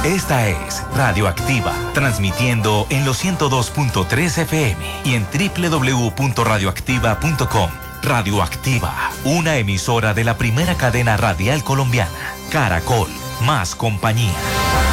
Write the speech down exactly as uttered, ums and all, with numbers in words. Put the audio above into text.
Esta es Radioactiva, transmitiendo en los ciento dos punto tres F M y en doble u doble u doble u punto radioactiva punto com. Radioactiva, una emisora de la primera cadena radial colombiana. Caracol, más compañía.